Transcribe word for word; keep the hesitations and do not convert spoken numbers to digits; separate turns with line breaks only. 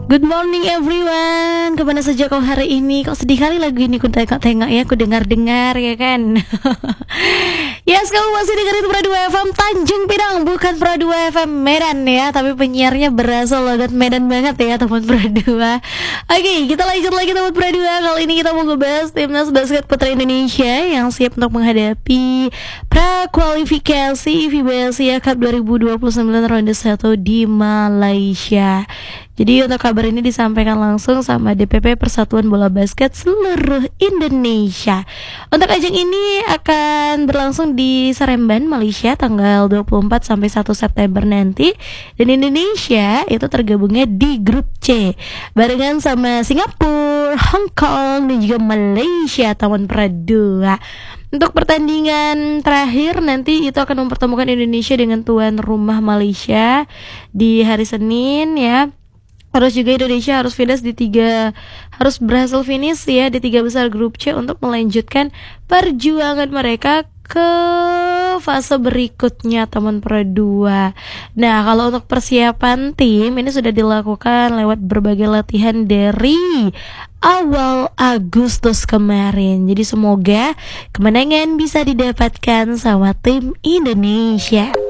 Good morning everyone. Kemana saja kau hari ini? Kok sedih kali lagu ini ku tengok-tengok ya, ku dengar-dengar ya kan. Yes, kamu masih dengerin Pro dua F M Tanjung Pinang, bukan Pro dua F M Medan ya, tapi penyiarnya berasal logat Medan banget ya teman Pro dua. Oke, kita lanjut lagi teman Pro dua. Kali ini kita mau ngebahas timnas basket putra Indonesia yang siap untuk menghadapi prakualifikasi FIBA Asia Cup dua ribu dua puluh sembilan ronde satu di Malaysia. Jadi untuk kabar ini disampaikan langsung sama D P P Persatuan Bola Basket seluruh Indonesia. Untuk ajang ini akan berlangsung di Seremban, Malaysia tanggal dua puluh empat sampai satu September nanti. Dan Indonesia itu tergabungnya di grup C barengan sama Singapura, Hong Kong dan juga Malaysia teman Pro dua. Untuk pertandingan terakhir nanti itu akan mempertemukan Indonesia dengan tuan rumah Malaysia di hari Senin ya. Harus juga Indonesia harus finish di tiga harus berhasil finish ya di tiga besar grup C untuk melanjutkan perjuangan mereka ke fase berikutnya teman Pro dua. Nah, kalau untuk persiapan tim ini sudah dilakukan lewat berbagai latihan dari awal Agustus kemarin. Jadi semoga kemenangan bisa didapatkan sama tim Indonesia.